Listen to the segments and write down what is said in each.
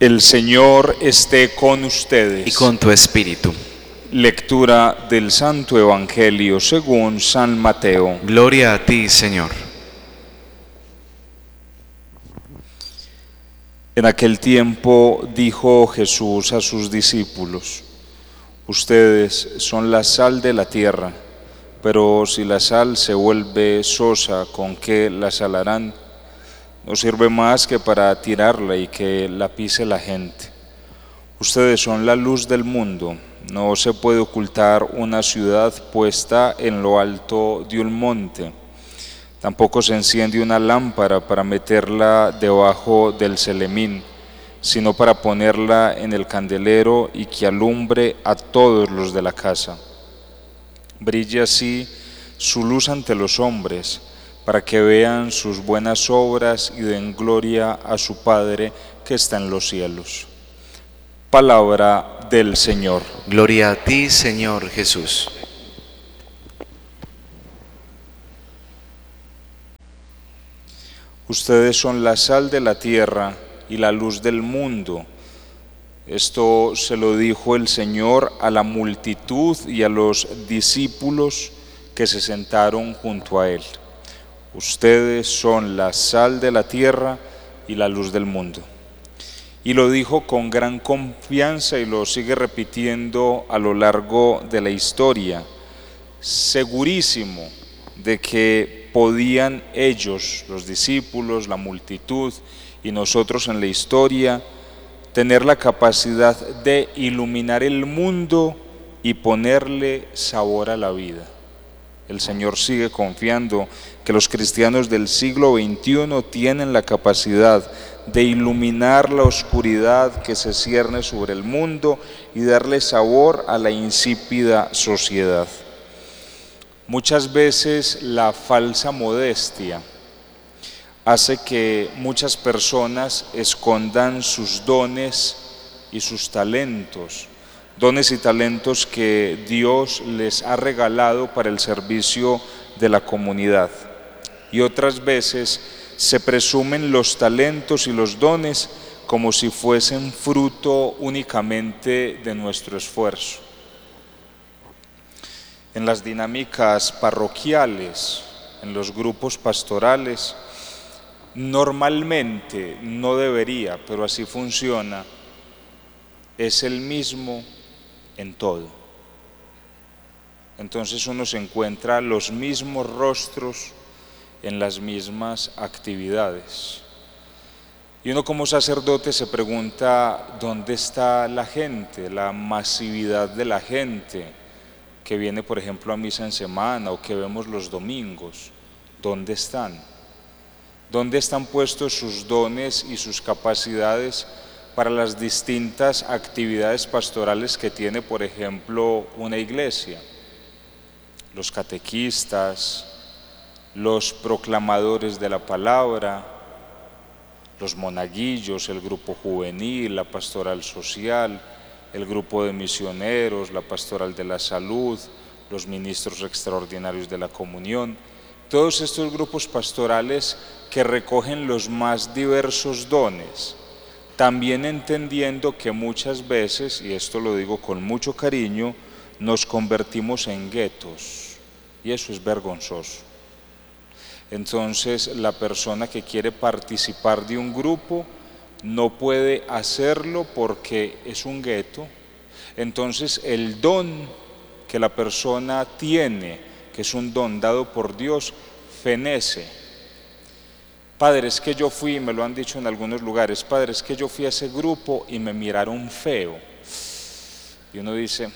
El Señor esté con ustedes. Y con tu espíritu. Lectura del Santo Evangelio según San Mateo. Gloria a ti, Señor. En aquel tiempo dijo Jesús a sus discípulos: ustedes son la sal de la tierra, pero si la sal se vuelve sosa, ¿con qué la salarán? No sirve más que para tirarla y que la pise la gente. Ustedes son la luz del mundo. No se puede ocultar una ciudad puesta en lo alto de un monte. Tampoco se enciende una lámpara para meterla debajo del celemín, sino para ponerla en el candelero y que alumbre a todos los de la casa. Brille así su luz ante los hombres, para que vean sus buenas obras y den gloria a su Padre que está en los cielos. Palabra del Señor. Gloria a ti, Señor Jesús. Ustedes son la sal de la tierra y la luz del mundo. Esto se lo dijo el Señor a la multitud y a los discípulos que se sentaron junto a Él. Ustedes son la sal de la tierra y la luz del mundo. Y lo dijo con gran confianza y lo sigue repitiendo a lo largo de la historia, segurísimo de que podían ellos, los discípulos, la multitud y nosotros en la historia, tener la capacidad de iluminar el mundo y ponerle sabor a la vida. El Señor sigue confiando que los cristianos del siglo XXI tienen la capacidad de iluminar la oscuridad que se cierne sobre el mundo y darle sabor a la insípida sociedad. Muchas veces la falsa modestia hace que muchas personas escondan sus dones y sus talentos, dones y talentos que Dios les ha regalado para el servicio de la comunidad. Y otras veces se presumen los talentos y los dones como si fuesen fruto únicamente de nuestro esfuerzo. En las dinámicas parroquiales, en los grupos pastorales, normalmente, no debería, pero así funciona, es el mismo en todo. Entonces uno se encuentra los mismos rostros en las mismas actividades. Y uno como sacerdote se pregunta, ¿dónde está la gente, la masividad de la gente que viene, por ejemplo, a misa en semana o que vemos los domingos? ¿Dónde están? ¿Dónde están puestos sus dones y sus capacidades para las distintas actividades pastorales que tiene, por ejemplo, una iglesia? Los catequistas, los proclamadores de la palabra, los monaguillos, el grupo juvenil, la pastoral social, el grupo de misioneros, la pastoral de la salud, los ministros extraordinarios de la comunión. Todos estos grupos pastorales que recogen los más diversos dones, también entendiendo que muchas veces, y esto lo digo con mucho cariño, nos convertimos en guetos, y eso es vergonzoso. Entonces la persona que quiere participar de un grupo no puede hacerlo porque es un gueto. Entonces el don que la persona tiene, que es un don dado por Dios, fenece. Padre, es que yo fui, me lo han dicho en algunos lugares, padre, es que yo fui a ese grupo y me miraron feo. Y uno dice,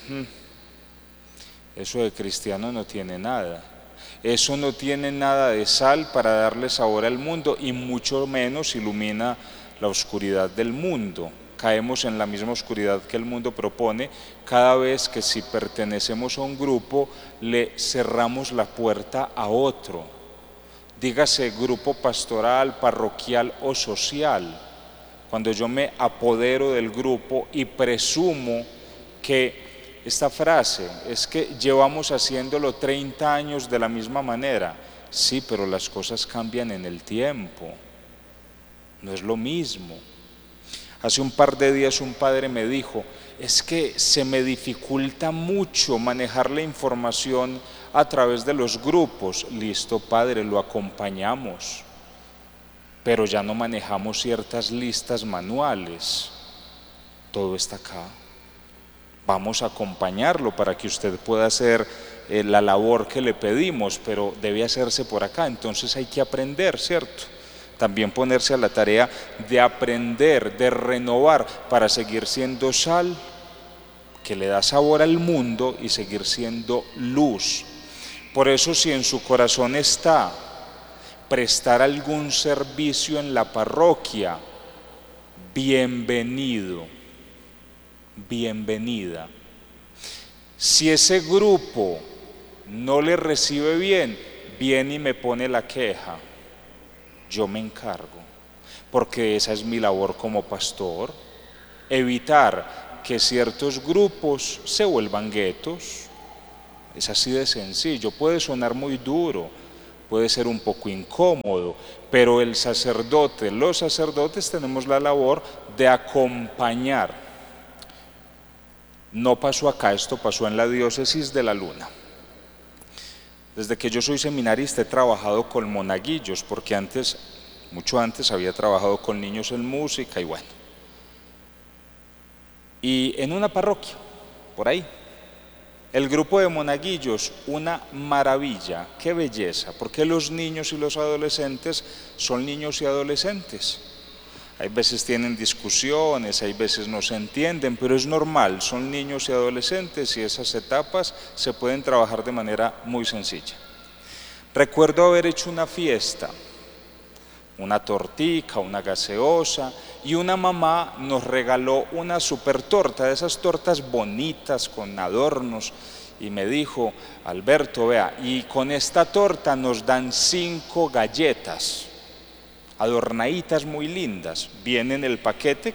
eso de cristiano no tiene nada. Eso no tiene nada de sal para darle sabor al mundo y mucho menos ilumina la oscuridad del mundo. Caemos en la misma oscuridad que el mundo propone cada vez que, si pertenecemos a un grupo, le cerramos la puerta a otro. Dígase grupo pastoral, parroquial o social. Cuando yo me apodero del grupo y presumo que esta frase es que llevamos haciéndolo 30 años de la misma manera. Sí, pero las cosas cambian en el tiempo. No es lo mismo. Hace un par de días un padre me dijo, es que se me dificulta mucho manejar la información a través de los grupos. Listo, padre, lo acompañamos, pero ya no manejamos ciertas listas manuales. Todo está acá. Vamos a acompañarlo para que usted pueda hacer la labor que le pedimos, pero debe hacerse por acá. Entonces hay que aprender, ¿cierto? También ponerse a la tarea de aprender, de renovar para seguir siendo sal que le da sabor al mundo y seguir siendo luz. Por eso, si en su corazón está prestar algún servicio en la parroquia, bienvenido, bienvenida. Si ese grupo no le recibe bien, viene y me pone la queja. Yo me encargo, porque esa es mi labor como pastor, evitar que ciertos grupos se vuelvan guetos. Es así de sencillo. Puede sonar muy duro, puede ser un poco incómodo, pero el sacerdote, los sacerdotes tenemos la labor de acompañar. No pasó acá, esto pasó en la diócesis de La Luna. Desde que yo soy seminarista he trabajado con monaguillos, porque antes, mucho antes, había trabajado con niños en música y bueno. Y en una parroquia, por ahí, el grupo de monaguillos, una maravilla, qué belleza, porque los niños y los adolescentes son niños y adolescentes. Hay veces tienen discusiones, hay veces no se entienden, pero es normal, son niños y adolescentes y esas etapas se pueden trabajar de manera muy sencilla. Recuerdo haber hecho una fiesta, una tortica, una gaseosa, y una mamá nos regaló una super torta, de esas tortas bonitas con adornos, y me dijo, Alberto, vea, y con esta torta nos dan 5 galletas, adornaditas muy lindas, viene en el paquete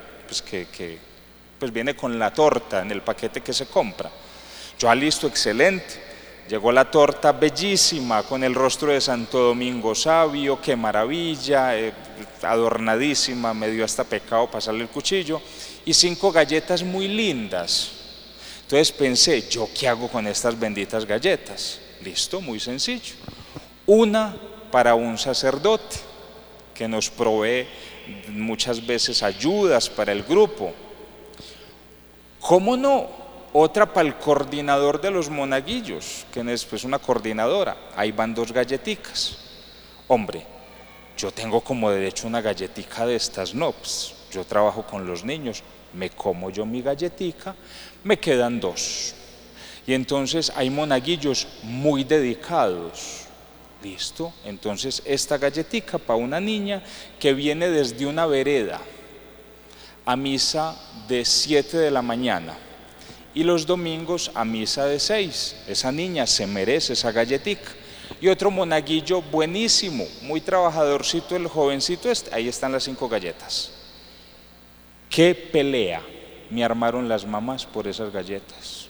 pues viene con la torta en el paquete que se compra. Yo listo, excelente. Llegó la torta bellísima con el rostro de Santo Domingo Sabio, qué maravilla, adornadísima, me dio hasta pecado pasarle el cuchillo, y 5 galletas muy lindas. Entonces pensé, ¿yo qué hago con estas benditas galletas? Listo, muy sencillo. Una para un sacerdote que nos provee muchas veces ayudas para el grupo. ¿Cómo no? Otra para el coordinador de los monaguillos, que es pues una coordinadora. Ahí van 2 galletitas. Hombre, yo tengo como derecho una galletica de estas, no, pues yo trabajo con los niños, me como yo mi galletica, me quedan 2. Y entonces hay monaguillos muy dedicados. Listo, entonces esta galletica para una niña que viene desde una vereda a misa de 7 de la mañana y los domingos a misa de 6. Esa niña se merece esa galletica. Y otro monaguillo buenísimo, muy trabajadorcito, el jovencito, ahí están las 5 galletas. ¿Qué pelea me armaron las mamás por esas galletas?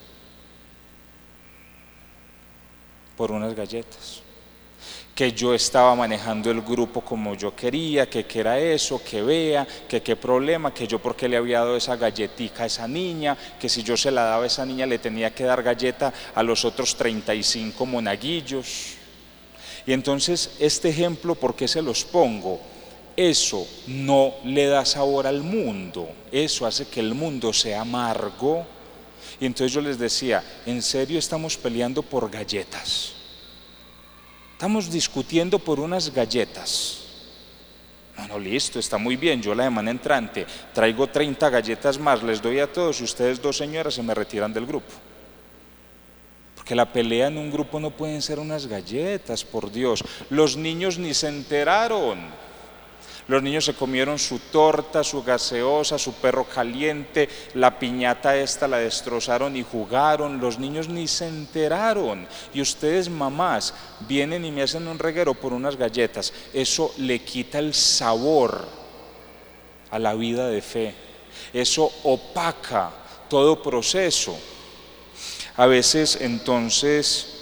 Por unas galletas. Que yo estaba manejando el grupo como yo quería, que qué era eso, que vea, que qué problema, que yo por qué le había dado esa galletica a esa niña, que si yo se la daba a esa niña le tenía que dar galleta a los otros 35 monaguillos. Y entonces este ejemplo, ¿por qué se los pongo? Eso no le da sabor al mundo, eso hace que el mundo sea amargo. Y entonces yo les decía, ¿en serio estamos peleando por galletas? Estamos discutiendo por unas galletas. No, listo, está muy bien, yo la semana entrante traigo 30 galletas más, les doy a todos y ustedes 2 señoras se me retiran del grupo. Porque la pelea en un grupo no pueden ser unas galletas, por Dios. Los niños ni se enteraron. Los niños se comieron su torta, su gaseosa, su perro caliente, la piñata esta la destrozaron y jugaron. Los niños ni se enteraron. Y ustedes, mamás, vienen y me hacen un reguero por unas galletas. Eso le quita el sabor a la vida de fe. Eso opaca todo proceso. A veces entonces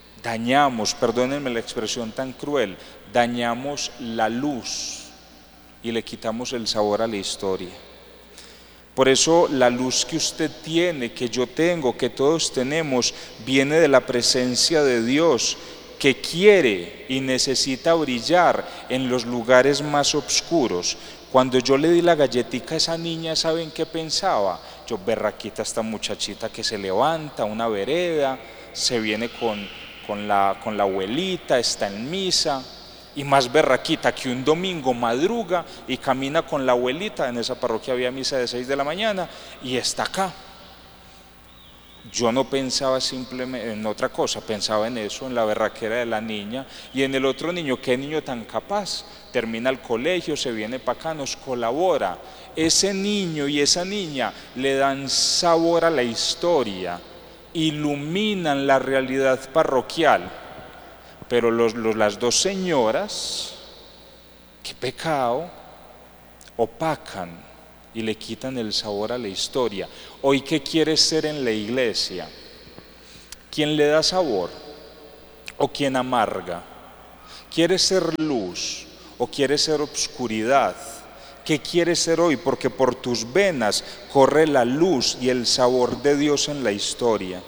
dañamos, perdónenme la expresión tan cruel, dañamos la luz y le quitamos el sabor a la historia. Por eso la luz que usted tiene, que yo tengo, que todos tenemos, viene de la presencia de Dios, que quiere y necesita brillar en los lugares más oscuros. Cuando yo le di la galletica a esa niña, ¿saben qué pensaba? Yo, berraquita esta muchachita que se levanta a una vereda, se viene con la abuelita, está en misa, y más berraquita que un domingo madruga y camina con la abuelita. En esa parroquia había misa de 6 de la mañana y está acá. Yo no pensaba simplemente en otra cosa, pensaba en eso, en la berraquera de la niña y en el otro niño. Qué niño tan capaz, termina el colegio, se viene para acá, nos colabora. Ese niño y esa niña le dan sabor a la historia, iluminan la realidad parroquial. Pero las dos señoras, qué pecado, opacan y le quitan el sabor a la historia. Hoy, ¿qué quieres ser en la iglesia? ¿Quién le da sabor o quién amarga? ¿Quieres ser luz o quieres ser obscuridad? ¿Qué quieres ser hoy? Porque por tus venas corre la luz y el sabor de Dios en la historia.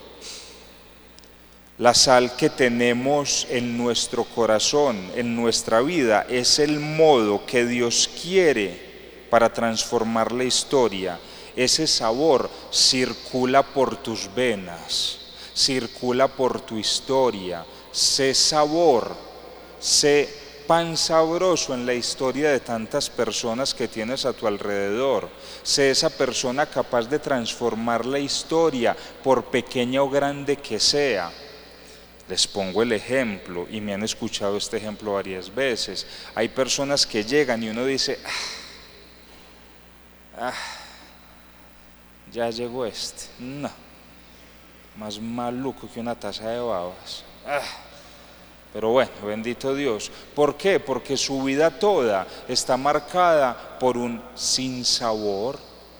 La sal que tenemos en nuestro corazón, en nuestra vida, es el modo que Dios quiere para transformar la historia. Ese sabor circula por tus venas, circula por tu historia. Sé sabor, sé pan sabroso en la historia de tantas personas que tienes a tu alrededor. Sé esa persona capaz de transformar la historia, por pequeña o grande que sea. Les pongo el ejemplo, y me han escuchado este ejemplo varias veces. Hay personas que llegan y uno dice, ya llegó este. No, más maluco que una taza de babas. Pero bueno, bendito Dios. ¿Por qué? Porque su vida toda está marcada por un sinsabor.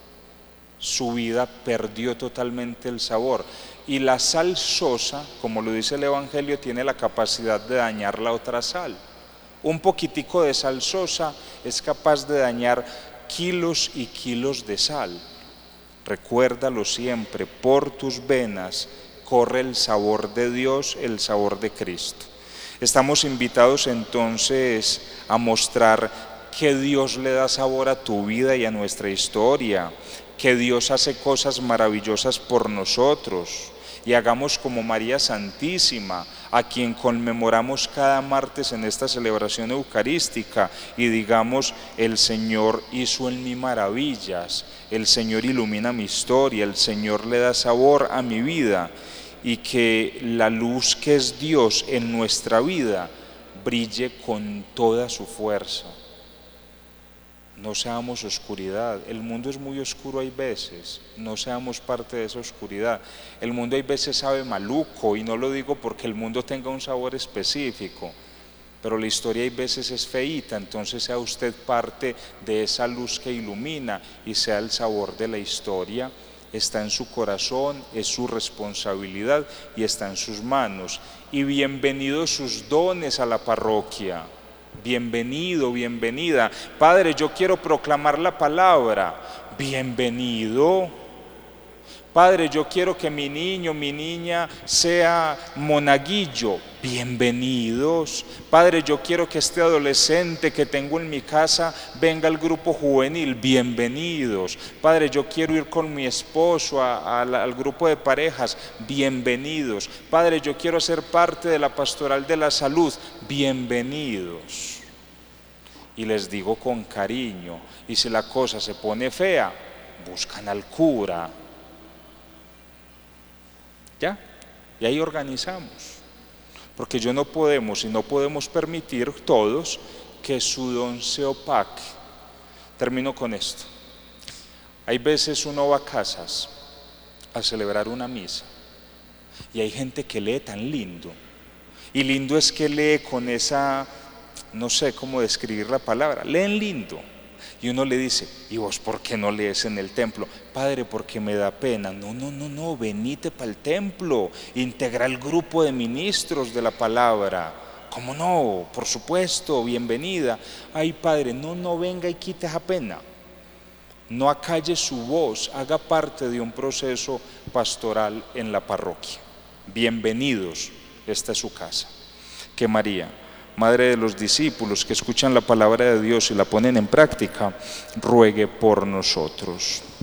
Su vida perdió totalmente el sabor. Y la sal sosa, como lo dice el Evangelio, tiene la capacidad de dañar la otra sal. Un poquitico de sal sosa es capaz de dañar kilos y kilos de sal. Recuérdalo siempre, por tus venas corre el sabor de Dios, el sabor de Cristo. Estamos invitados entonces a mostrar que Dios le da sabor a tu vida y a nuestra historia, que Dios hace cosas maravillosas por nosotros, y hagamos como María Santísima, a quien conmemoramos cada martes en esta celebración eucarística, y digamos: el Señor hizo en mí maravillas, el Señor ilumina mi historia, el Señor le da sabor a mi vida, y que la luz que es Dios en nuestra vida brille con toda su fuerza. No seamos oscuridad. El mundo es muy oscuro hay veces, no seamos parte de esa oscuridad. El mundo hay veces sabe maluco, y no lo digo porque el mundo tenga un sabor específico, pero la historia hay veces es feíta. Entonces sea usted parte de esa luz que ilumina y sea el sabor de la historia. Está en su corazón, es su responsabilidad y está en sus manos. Y bienvenidos sus dones a la parroquia. Bienvenido, bienvenida. Padre, yo quiero proclamar la palabra. Bienvenido. Padre, yo quiero que mi niño, mi niña sea monaguillo. Bienvenidos. Padre, yo quiero que este adolescente que tengo en mi casa venga al grupo juvenil. Bienvenidos. Padre, yo quiero ir con mi esposo al grupo de parejas. Bienvenidos. Padre, yo quiero ser parte de la pastoral de la salud. Bienvenidos. Y les digo con cariño, y si la cosa se pone fea, buscan al cura. ¿Ya? Y ahí organizamos. Porque no podemos permitir todos que su don se opaque. Termino con esto. Hay veces uno va a casas a celebrar una misa y hay gente que lee tan lindo. Y lindo es que lee con esa, no sé cómo describir la palabra, leen lindo. Y uno le dice: ¿y vos por qué no lees en el templo? Padre, porque me da pena. No, venite para el templo, integra el grupo de ministros de la palabra, ¿cómo no? Por supuesto, bienvenida. Ay, padre, no venga y quite esa pena. No acalle su voz, haga parte de un proceso pastoral en la parroquia. Bienvenidos, esta es su casa. Que María, Madre de los discípulos que escuchan la palabra de Dios y la ponen en práctica, ruegue por nosotros.